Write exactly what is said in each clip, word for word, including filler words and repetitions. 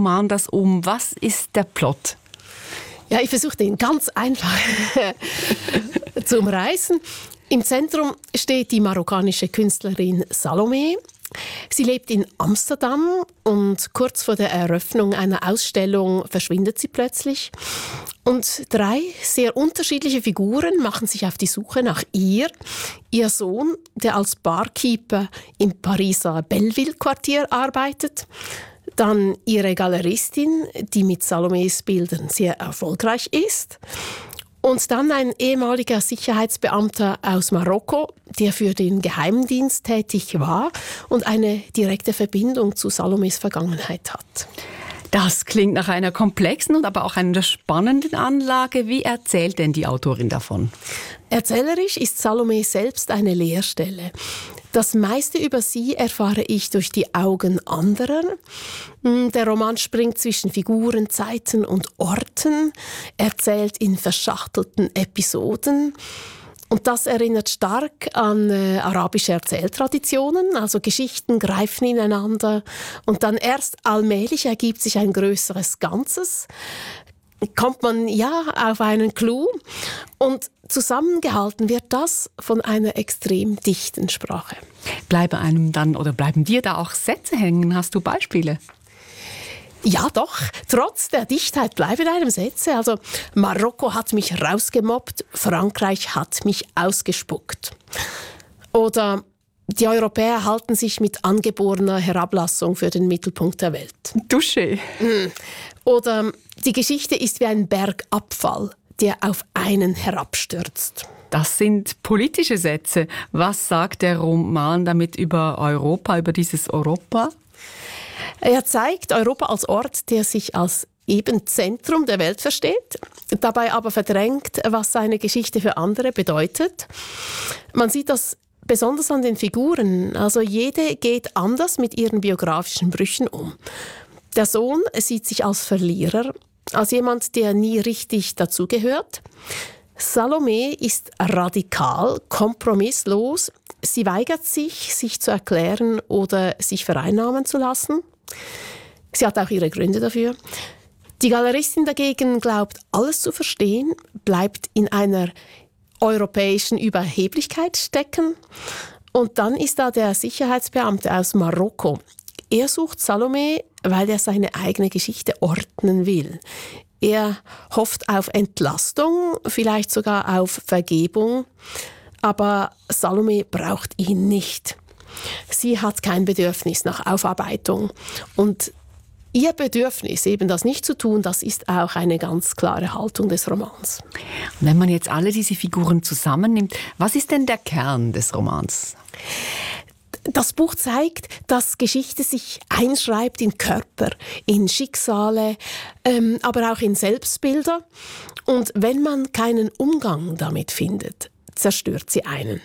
Roman das um? Was ist der Plot? Ja, ich versuche den ganz einfach zu umreißen. Im Zentrum steht die marokkanische Künstlerin Salome. Sie lebt in Amsterdam und kurz vor der Eröffnung einer Ausstellung verschwindet sie plötzlich. Und drei sehr unterschiedliche Figuren machen sich auf die Suche nach ihr. Ihr Sohn, der als Barkeeper im Pariser Belleville-Quartier arbeitet. Dann ihre Galeristin, die mit Salomes Bildern sehr erfolgreich ist. Und dann ein ehemaliger Sicherheitsbeamter aus Marokko, der für den Geheimdienst tätig war und eine direkte Verbindung zu Salomes Vergangenheit hat. Das klingt nach einer komplexen und aber auch einer spannenden Anlage. Wie erzählt denn die Autorin davon? Erzählerisch ist Salome selbst eine Lehrstelle. Das meiste über sie erfahre ich durch die Augen anderer. Der Roman springt zwischen Figuren, Zeiten und Orten, erzählt in verschachtelten Episoden. Und das erinnert stark an äh, arabische Erzähltraditionen, also Geschichten greifen ineinander und dann erst allmählich ergibt sich ein größeres Ganzes, kommt man ja auf einen Clou und zusammengehalten wird das von einer extrem dichten Sprache. Bleibe einem dann oder bleiben dir da auch Sätze hängen? Hast du Beispiele? Ja, doch. Trotz der Dichtheit bleiben einem Sätze. Also, Marokko hat mich rausgemobbt, Frankreich hat mich ausgespuckt. Oder die Europäer halten sich mit angeborener Herablassung für den Mittelpunkt der Welt. Touché. Oder die Geschichte ist wie ein Berg Abfall, der auf einen herabstürzt. Das sind politische Sätze. Was sagt der Roman damit über Europa, über dieses Europa? Er zeigt Europa als Ort, der sich als eben Zentrum der Welt versteht, dabei aber verdrängt, was seine Geschichte für andere bedeutet. Man sieht das besonders an den Figuren. Also jede geht anders mit ihren biografischen Brüchen um. Der Sohn sieht sich als Verlierer, als jemand, der nie richtig dazugehört. Salome ist radikal, kompromisslos. Sie weigert sich, sich zu erklären oder sich vereinnahmen zu lassen. Sie hat auch ihre Gründe dafür. Die Galeristin dagegen glaubt, alles zu verstehen, bleibt in einer europäischen Überheblichkeit stecken. Und dann ist da der Sicherheitsbeamte aus Marokko. Er sucht Salome, weil er seine eigene Geschichte ordnen will. Er hofft auf Entlastung, vielleicht sogar auf Vergebung. Aber Salome braucht ihn nicht. Sie hat kein Bedürfnis nach Aufarbeitung. Und ihr Bedürfnis, eben das nicht zu tun, das ist auch eine ganz klare Haltung des Romans. Wenn man jetzt alle diese Figuren zusammennimmt, was ist denn der Kern des Romans? Das Buch zeigt, dass Geschichte sich einschreibt in Körper, in Schicksale, ähm, aber auch in Selbstbilder. Und wenn man keinen Umgang damit findet, zerstört sie einen.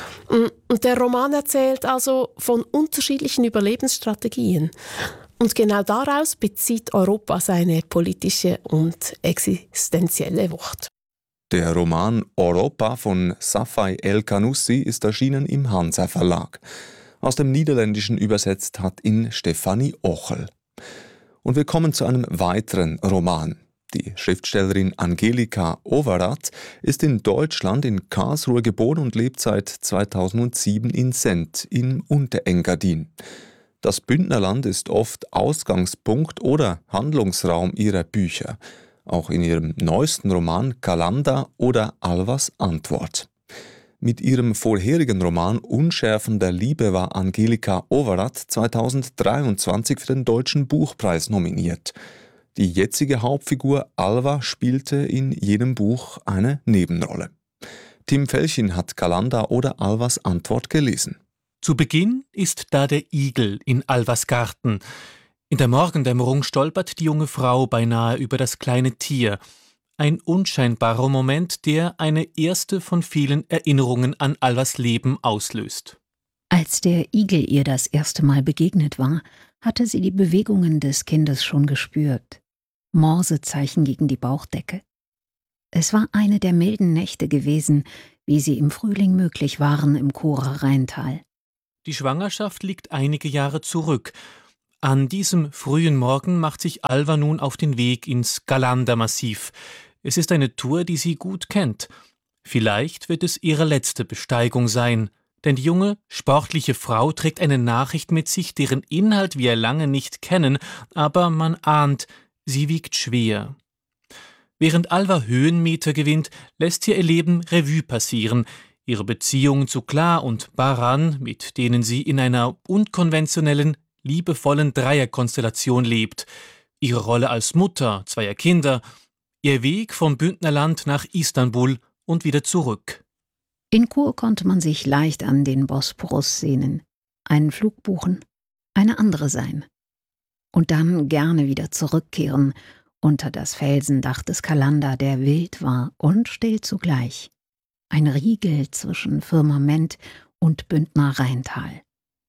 Und der Roman erzählt also von unterschiedlichen Überlebensstrategien. Und genau daraus bezieht Europa seine politische und existenzielle Wucht. Der Roman Europa von Safai El-Kanoussi ist erschienen im Hansa Verlag. Aus dem Niederländischen übersetzt hat ihn Stefanie Ochel. Und wir kommen zu einem weiteren Roman. Die Schriftstellerin Angelika Overath ist in Deutschland in Karlsruhe geboren und lebt seit zweitausendsieben in Sent im Unterengadin. Das Bündnerland ist oft Ausgangspunkt oder Handlungsraum ihrer Bücher, auch in ihrem neuesten Roman Kalanda oder Alvas Antwort. Mit ihrem vorherigen Roman Unschärfen der Liebe war Angelika Overath zweitausenddreiundzwanzig für den Deutschen Buchpreis nominiert. Die jetzige Hauptfigur Alva spielte in jenem Buch eine Nebenrolle. Tim Felchin hat Kalanda oder Alvas Antwort gelesen. Zu Beginn ist da der Igel in Alvas Garten. In der Morgendämmerung stolpert die junge Frau beinahe über das kleine Tier. Ein unscheinbarer Moment, der eine erste von vielen Erinnerungen an Alvas Leben auslöst. Als der Igel ihr das erste Mal begegnet war, hatte sie die Bewegungen des Kindes schon gespürt. Morsezeichen gegen die Bauchdecke. Es war eine der milden Nächte gewesen, wie sie im Frühling möglich waren im Churer Rheintal. Die Schwangerschaft liegt einige Jahre zurück. An diesem frühen Morgen macht sich Alva nun auf den Weg ins Galanda-Massiv. Es ist eine Tour, die sie gut kennt. Vielleicht wird es ihre letzte Besteigung sein, denn die junge, sportliche Frau trägt eine Nachricht mit sich, deren Inhalt wir lange nicht kennen, aber man ahnt, sie wiegt schwer. Während Alva Höhenmeter gewinnt, lässt sie ihr Leben Revue passieren, ihre Beziehungen zu Kla und Baran, mit denen sie in einer unkonventionellen, liebevollen Dreierkonstellation lebt, ihre Rolle als Mutter zweier Kinder, ihr Weg vom Bündnerland nach Istanbul und wieder zurück. In Kur konnte man sich leicht an den Bosporus sehnen, einen Flug buchen, eine andere sein. Und dann gerne wieder zurückkehren unter das Felsendach des Galanda, der wild war und still zugleich. Ein Riegel zwischen Firmament und Bündner Rheintal.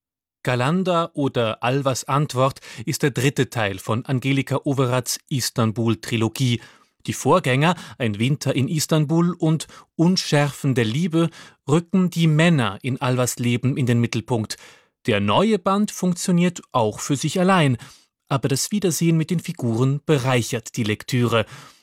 Galanda oder Alvas Antwort ist der dritte Teil von Angelika Owerats Istanbul-Trilogie. Die Vorgänger, Ein Winter in Istanbul und Unschärfen der Liebe, rücken die Männer in Alvas Leben in den Mittelpunkt. Der neue Band funktioniert auch für sich allein, aber das Wiedersehen mit den Figuren bereichert die Lektüre.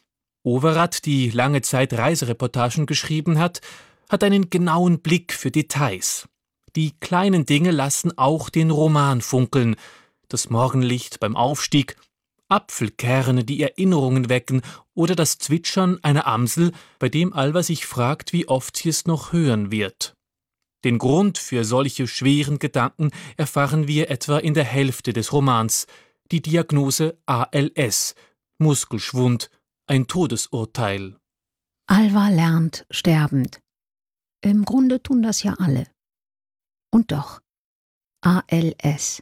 Owerat, die lange Zeit Reisereportagen geschrieben hat, hat einen genauen Blick für Details. Die kleinen Dinge lassen auch den Roman funkeln. Das Morgenlicht beim Aufstieg, Apfelkerne, die Erinnerungen wecken oder das Zwitschern einer Amsel, bei dem Alva sich fragt, wie oft sie es noch hören wird. Den Grund für solche schweren Gedanken erfahren wir etwa in der Hälfte des Romans. Die Diagnose A L S, Muskelschwund, ein Todesurteil. Alva lernt sterbend. Im Grunde tun das ja alle. Und doch, A L S.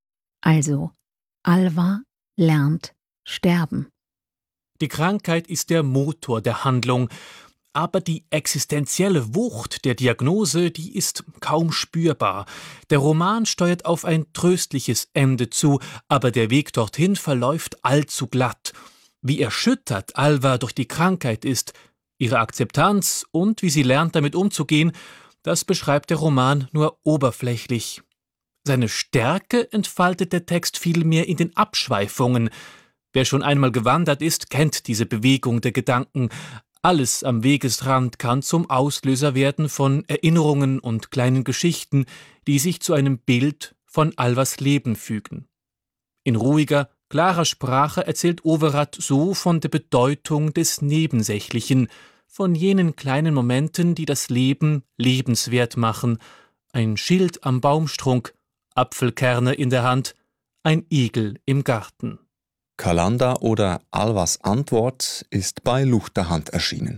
Also, Alva lernt sterben. Die Krankheit ist der Motor der Handlung, aber die existenzielle Wucht der Diagnose, die ist kaum spürbar. Der Roman steuert auf ein tröstliches Ende zu, aber der Weg dorthin verläuft allzu glatt. Wie erschüttert Alva durch die Krankheit ist, ihre Akzeptanz und wie sie lernt, damit umzugehen, das beschreibt der Roman nur oberflächlich. Seine Stärke entfaltet der Text vielmehr in den Abschweifungen. Wer schon einmal gewandert ist, kennt diese Bewegung der Gedanken. Alles am Wegesrand kann zum Auslöser werden von Erinnerungen und kleinen Geschichten, die sich zu einem Bild von Alvas Leben fügen. In ruhiger, klarer Sprache erzählt Owerat so von der Bedeutung des Nebensächlichen, von jenen kleinen Momenten, die das Leben lebenswert machen. Ein Schild am Baumstrunk, Apfelkerne in der Hand, ein Igel im Garten. Galanda oder Alvas Antwort ist bei Luchterhand erschienen.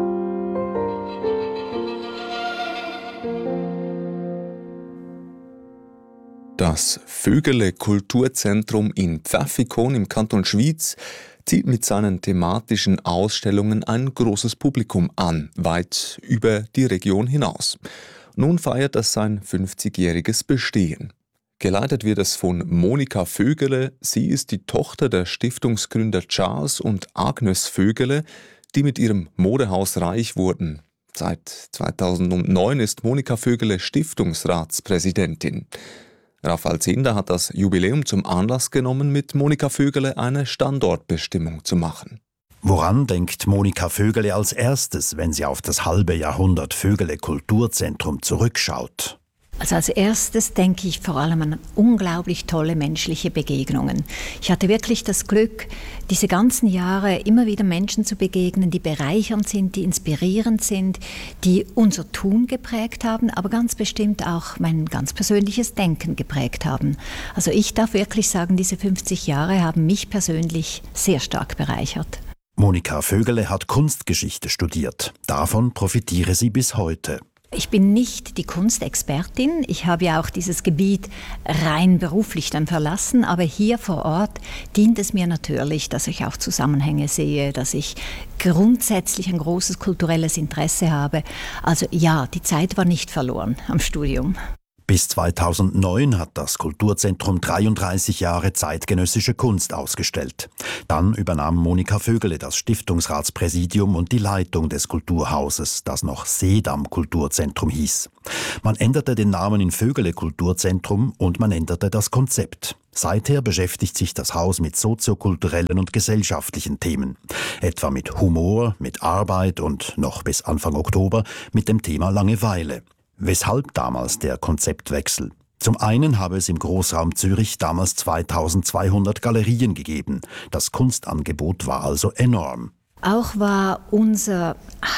Das Vögele Kulturzentrum in Pfäffikon im Kanton Schwyz zieht mit seinen thematischen Ausstellungen ein großes Publikum an, weit über die Region hinaus. Nun feiert es sein fünfzigjähriges Bestehen. Geleitet wird es von Monika Vögele. Sie ist die Tochter der Stiftungsgründer Charles und Agnes Vögele, die mit ihrem Modehaus reich wurden. Seit zweitausendneun ist Monika Vögele Stiftungsratspräsidentin. Raphael Zehnder hat das Jubiläum zum Anlass genommen, mit Monika Vögele eine Standortbestimmung zu machen. Woran denkt Monika Vögele als erstes, wenn sie auf das halbe Jahrhundert Vögele Kulturzentrum zurückschaut? Also als erstes denke ich vor allem an unglaublich tolle menschliche Begegnungen. Ich hatte wirklich das Glück, diese ganzen Jahre immer wieder Menschen zu begegnen, die bereichernd sind, die inspirierend sind, die unser Tun geprägt haben, aber ganz bestimmt auch mein ganz persönliches Denken geprägt haben. Also ich darf wirklich sagen, diese fünfzig Jahre haben mich persönlich sehr stark bereichert. Monika Vögele hat Kunstgeschichte studiert. Davon profitiere sie bis heute. Ich bin nicht die Kunstexpertin. Ich habe ja auch dieses Gebiet rein beruflich dann verlassen. Aber hier vor Ort dient es mir natürlich, dass ich auch Zusammenhänge sehe, dass ich grundsätzlich ein großes kulturelles Interesse habe. Also ja, die Zeit war nicht verloren am Studium. Bis zweitausendneun hat das Kulturzentrum dreiunddreißig Jahre zeitgenössische Kunst ausgestellt. Dann übernahm Monika Vögele das Stiftungsratspräsidium und die Leitung des Kulturhauses, das noch Seedam Kulturzentrum hieß. Man änderte den Namen in Vögele Kulturzentrum und man änderte das Konzept. Seither beschäftigt sich das Haus mit soziokulturellen und gesellschaftlichen Themen. Etwa mit Humor, mit Arbeit und noch bis Anfang Oktober mit dem Thema Langeweile. Weshalb damals der Konzeptwechsel? Zum einen habe es im Großraum Zürich damals zweitausendzweihundert Galerien gegeben. Das Kunstangebot war also enorm. Auch war unser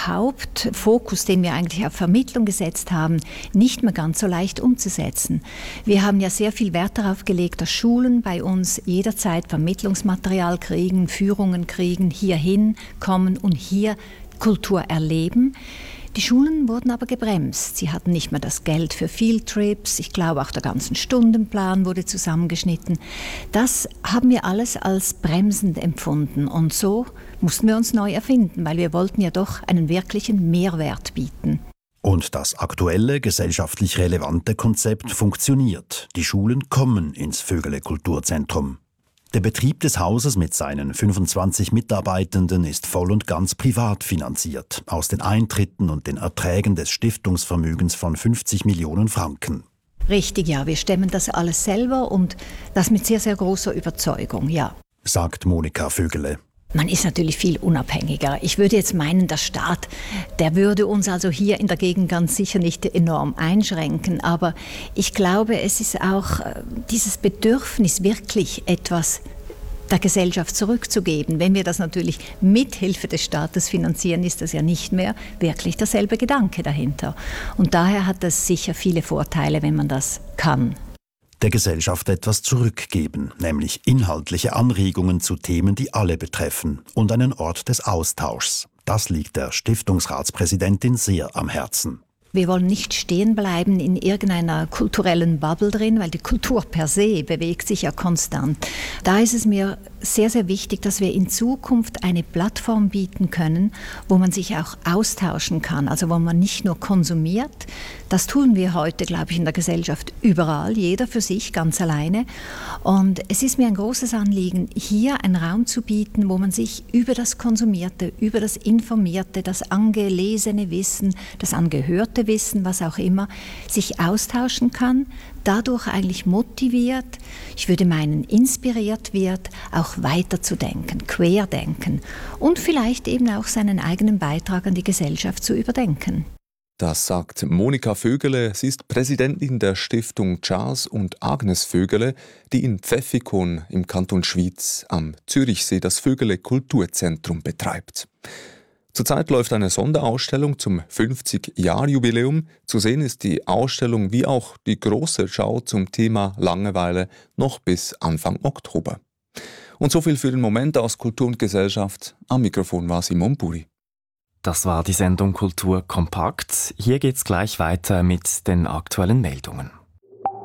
Hauptfokus, den wir eigentlich auf Vermittlung gesetzt haben, nicht mehr ganz so leicht umzusetzen. Wir haben ja sehr viel Wert darauf gelegt, dass Schulen bei uns jederzeit Vermittlungsmaterial kriegen, Führungen kriegen, hierhin kommen und hier Kultur erleben. Die Schulen wurden aber gebremst. Sie hatten nicht mehr das Geld für Fieldtrips. Ich glaube, auch der ganze Stundenplan wurde zusammengeschnitten. Das haben wir alles als bremsend empfunden. Und so mussten wir uns neu erfinden, weil wir wollten ja doch einen wirklichen Mehrwert bieten. Und das aktuelle, gesellschaftlich relevante Konzept funktioniert. Die Schulen kommen ins Vögele Kulturzentrum. Der Betrieb des Hauses mit seinen fünfundzwanzig Mitarbeitenden ist voll und ganz privat finanziert, aus den Eintritten und den Erträgen des Stiftungsvermögens von fünfzig Millionen Franken. Richtig, ja, wir stemmen das alles selber und das mit sehr, sehr großer Überzeugung, ja. Sagt Monika Vögele. Man ist natürlich viel unabhängiger. Ich würde jetzt meinen, der Staat, der würde uns also hier in der Gegend ganz sicher nicht enorm einschränken. Aber ich glaube, es ist auch dieses Bedürfnis, wirklich etwas der Gesellschaft zurückzugeben. Wenn wir das natürlich mit Hilfe des Staates finanzieren, ist das ja nicht mehr wirklich derselbe Gedanke dahinter. Und daher hat das sicher viele Vorteile, wenn man das kann. Der Gesellschaft etwas zurückgeben, nämlich inhaltliche Anregungen zu Themen, die alle betreffen, und einen Ort des Austauschs. Das liegt der Stiftungsratspräsidentin sehr am Herzen. Wir wollen nicht stehen bleiben in irgendeiner kulturellen Bubble drin, weil die Kultur per se bewegt sich ja konstant. Da ist es mir sehr, sehr wichtig, dass wir in Zukunft eine Plattform bieten können, wo man sich auch austauschen kann, also wo man nicht nur konsumiert. Das tun wir heute, glaube ich, in der Gesellschaft überall, jeder für sich, ganz alleine. Und es ist mir ein großes Anliegen, hier einen Raum zu bieten, wo man sich über das Konsumierte, über das Informierte, das angelesene Wissen, das angehörte Wissen, was auch immer, sich austauschen kann, dadurch eigentlich motiviert, ich würde meinen, inspiriert wird, auch weiterzudenken, querdenken und vielleicht eben auch seinen eigenen Beitrag an die Gesellschaft zu überdenken. Das sagt Monika Vögele. Sie ist Präsidentin der Stiftung Charles und Agnes Vögele, die in Pfäffikon im Kanton Schwyz am Zürichsee das Vögele Kulturzentrum betreibt. Zurzeit läuft eine Sonderausstellung zum fünfzig-Jahr-Jubiläum. Zu sehen ist die Ausstellung wie auch die große Schau zum Thema Langeweile noch bis Anfang Oktober. Und so viel für den Moment aus Kultur und Gesellschaft. Am Mikrofon war Simon Buri. Das war die Sendung Kultur kompakt. Hier geht's gleich weiter mit den aktuellen Meldungen.